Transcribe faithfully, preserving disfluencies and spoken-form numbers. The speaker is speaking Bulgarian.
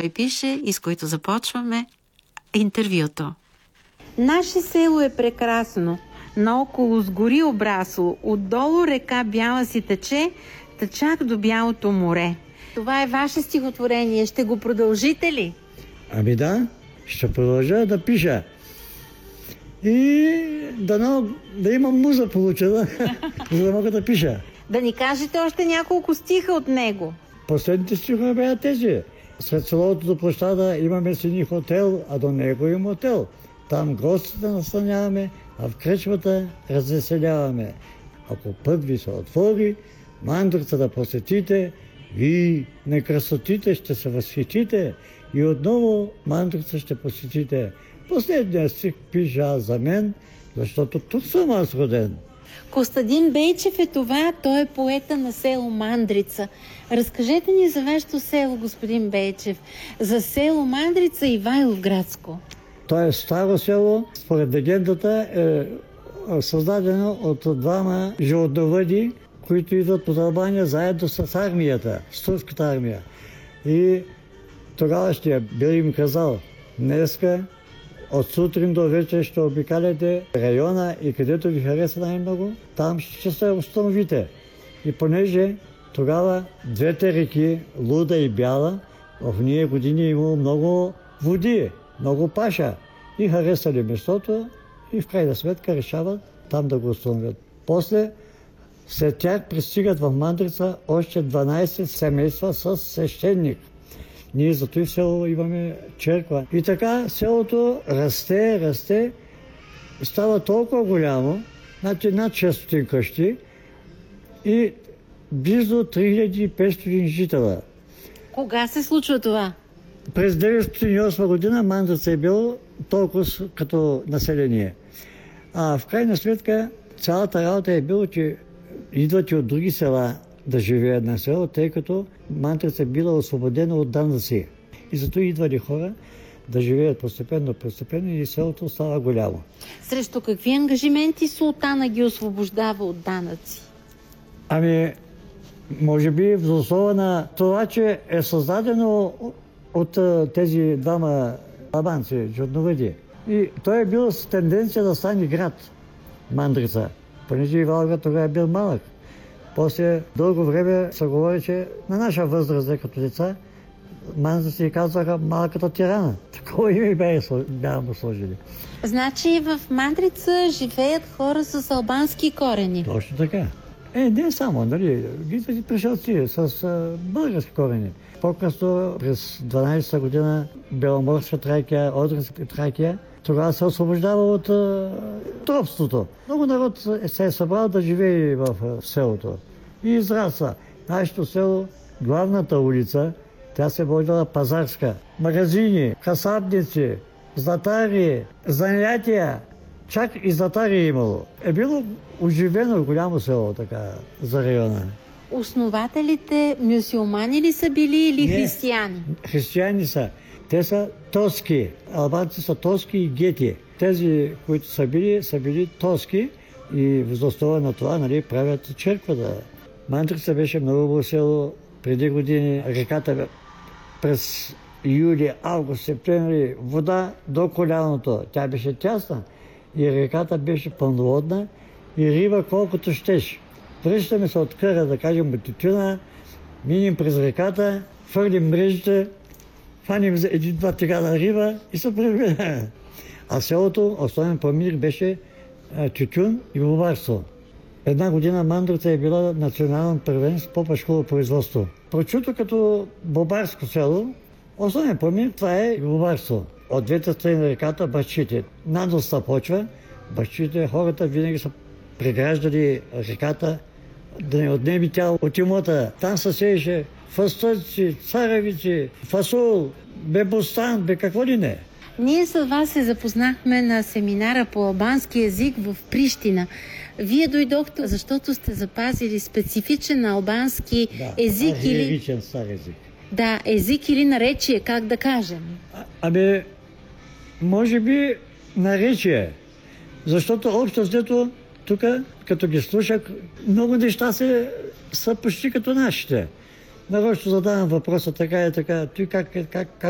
той пише и с които започваме интервюто. Наше село е прекрасно. Наоколо с гори обрасло. Отдолу река Бяла си тече, та чак до Бялото море. Това е ваше стихотворение. Ще го продължите ли? Ами да, ще продължа да пиша. И дано да имам муза получена, за да мога да пиша. Да ни кажете още няколко стиха от него. Последните стихове бяха тези. Сред селото до площада имаме сини хотел, а до него и мотел. Там гостите настаняваме, а в кръчмата развеселяваме. Ако път ви се отвори, Мандрица да посетите, и на красотите ще се възхитите и отново Мандрица ще посетите. Последният стих пиша за мен, защото тук съм аз роден. Костадин Бейчев е това, той е поета на село Мандрица. Разкажете ни за вашето село, господин Бейчев, за село Мандрица и Ивайловградско. То е старо село, според легендата е създадено от двама животновъди, които идват под Албания заедно с армията, с турската армия. И тогава ще бил им казал, днеска от сутрин до вечер ще обикаляте района и където ви хареса най-много, там ще се установите. И понеже тогава двете реки, Луда и Бяла, в ние години имало много води, много паша. И харесали местото и в крайна сметка решават там да го установят. После след тях пристигат в Мандрица още дванайсет семейства с свещеник. Ние зато и в село имаме черква. И така селото расте, расте, става толкова голямо, значи над шестстотин къщи и близо три хиляди и петстотин жителя. Кога се случва това? През деветстотин и осма година Мандрица е било толкова като население. А в крайна сметка цялата работа е било, че идват и от други села да живеят на село, тъй като Мандрица е била освободена от данъци. И зато идвали хора да живеят постепенно, постепенно и селото става голямо. Срещу какви ангажименти султана ги освобождава от данъци? Ами, може би в основа на това, че е създадено от тези двама албанци, животновъди. И той е бил с тенденция да стане град, Мандрица, понеже Ивайловград тогава е бил малък. После дълго време се говори, че на наша възраст, като деца, Мандрица си казваха малката тирана. Такова име бяха му сложили. Значи в Мандрица живеят хора с албански корени. Точно така. Е, не само, нали, ги пришелци с а, български корени. По-късно, през дванайсета година, Беломорска Тракия, Одринска Тракия, тогава се освобождава от а, тропството. Много народ се е събрал да живее в а, селото. И израства. Нашето село, главната улица, тя се водила Пазарска. Магазини, касабници, златари, занятия, чак и златари е имало. Е било оживено голямо село така за района. Основателите мюсюлмани ли са били или Не, християни? Християни са. Те са тоски. Албанци са тоски и гети. Тези, които са били, са били тоски и въз основа на това, нали, правят черквата. Мандрица беше много хубаво село преди години. Реката през юли, август, септември, вода до коляното. Тя беше тясна и реката беше пълноводна и риба колкото щеш. Връщаме се от къра, да кажем, от тютюна, минем през реката, фърлим мрежите, фаним за един-два тигана риба и се преминаваме. А селото, основен паметник беше тютюн и бобарство. Една година Мандрица е била национален първенец по пашково производство. Прочуто като бобарско село, основен паметник това е бобарство. От двете страни на реката бащите. Надоста почва, бащите, хората винаги са преграждали реката, да не отнеми тя от имота. Там се сееше фастъци, царевици, фасол, бе бостан, бе какво ли не. Ние с вас се запознахме на семинара по албански език в Прищина. Вие дойдохте, защото сте запазили специфичен албански да, език или... стар език. Да, език или наречие, как да кажем. А, абе, може би наречие, защото общо взето тук, като ги слушах, много неща се, са почти като нашите. Нарочно задавам въпроса така и така. Той как, как, как